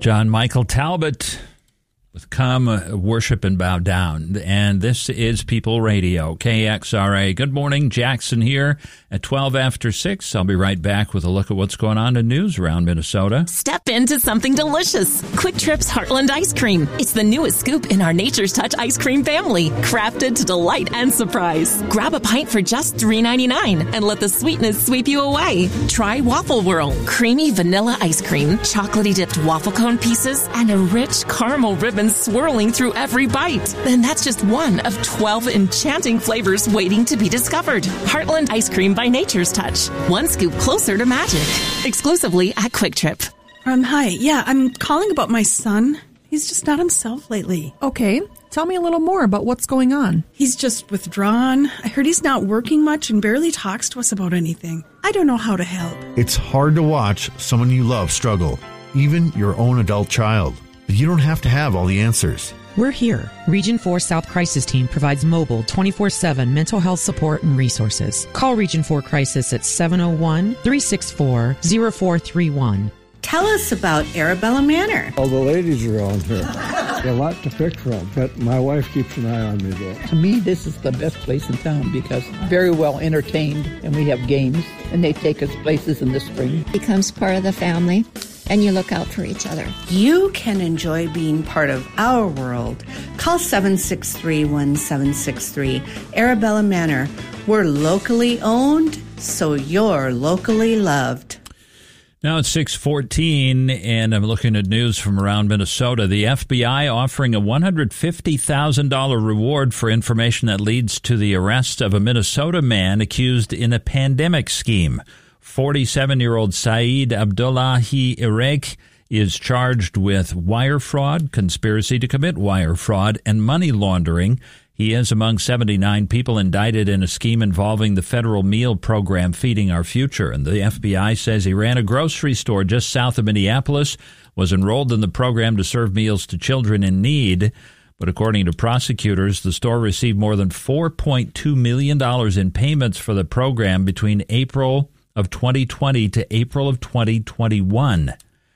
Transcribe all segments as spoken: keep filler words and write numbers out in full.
John Michael Talbot with Come Worship and Bow Down. And this is People Radio, K X R A. Good morning, Jackson here at twelve after six. I'll be right back with a look at what's going on in news around Minnesota. Step into something delicious. Quick Trip's Heartland Ice Cream. It's the newest scoop in our Nature's Touch ice cream family, crafted to delight and surprise. Grab a pint for just three ninety-nine and let the sweetness sweep you away. Try Waffle Whirl, creamy vanilla ice cream, chocolatey dipped waffle cone pieces, and a rich caramel ribbon swirling through every bite. Then that's just one of twelve enchanting flavors waiting to be discovered. Heartland Ice Cream by Nature's Touch. One scoop closer to magic. Exclusively at Quick Trip. Um, hi. Yeah, I'm calling about my son. He's just not himself lately. Okay. Tell me a little more about what's going on. He's just withdrawn. I heard he's not working much and barely talks to us about anything. I don't know how to help. It's hard to watch someone you love struggle, even your own adult child. But you don't have to have all the answers. We're here. Region four South Crisis Team provides mobile twenty-four seven mental health support and resources. Call Region four Crisis at seven oh one, three six four, oh four three one. Tell us about Arabella Manor. All the ladies around here. A lot to pick from, but my wife keeps an eye on me, though. To me, this is the best place in town because very well entertained, and we have games, and they take us places in the spring. Becomes part of the family, and you look out for each other. You can enjoy being part of our world. Call seven six three, one seven six three. Arabella Manor. We're locally owned, so you're locally loved. Now it's six fourteen, and I'm looking at news from around Minnesota. The F B I offering a one hundred fifty thousand dollars reward for information that leads to the arrest of a Minnesota man accused in a pandemic scheme. forty-seven-year-old Saeed Abdullahi Iraq is charged with wire fraud, conspiracy to commit wire fraud, and money laundering. He is among seventy-nine people indicted in a scheme involving the federal meal program Feeding Our Future. And the F B I says he ran a grocery store just south of Minneapolis, was enrolled in the program to serve meals to children in need. But according to prosecutors, the store received more than four point two million dollars in payments for the program between April of twenty twenty to April of twenty twenty-one.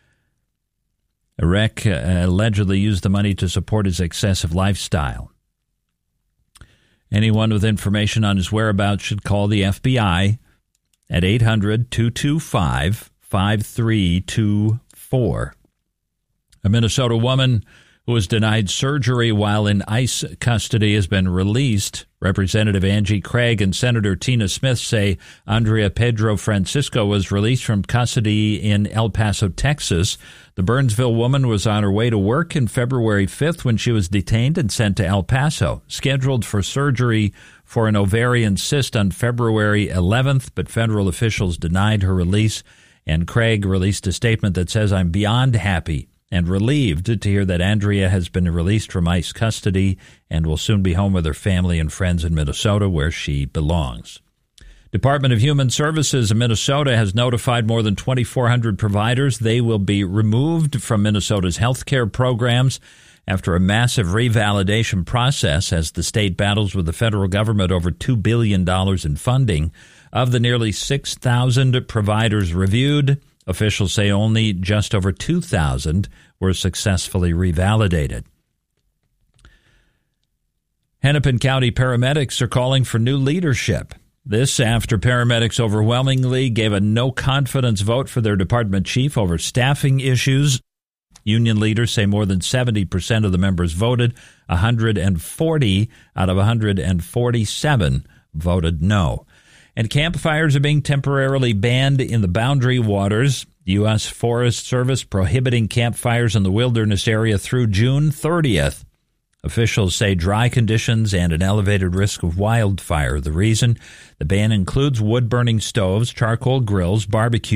Iraq uh, allegedly used the money to support his excessive lifestyle. Anyone with information on his whereabouts should call the F B I at eight hundred, two two five, five three two four. A Minnesota woman who was denied surgery while in ICE custody has been released. Representative Angie Craig and Senator Tina Smith say Andrea Pedro Francisco was released from custody in El Paso, Texas. The Burnsville woman was on her way to work on February fifth when she was detained and sent to El Paso, scheduled for surgery for an ovarian cyst on February eleventh, but federal officials denied her release. And Craig released a statement that says, "I'm beyond happy and relieved to hear that Andrea has been released from ICE custody and will soon be home with her family and friends in Minnesota, where she belongs." Department of Human Services in Minnesota has notified more than twenty-four hundred providers they will be removed from Minnesota's health care programs after a massive revalidation process as the state battles with the federal government over two billion dollars in funding. Of the nearly six thousand providers reviewed, officials say only just over two thousand were successfully revalidated. Hennepin County paramedics are calling for new leadership. This after paramedics overwhelmingly gave a no-confidence vote for their department chief over staffing issues. Union leaders say more than seventy percent of the members voted. one hundred forty out of one hundred forty-seven voted no. And campfires are being temporarily banned in the Boundary Waters. U S Forest Service prohibiting campfires in the wilderness area through June thirtieth. Officials say dry conditions and an elevated risk of wildfire. The reason? The ban includes wood-burning stoves, charcoal grills, barbecue,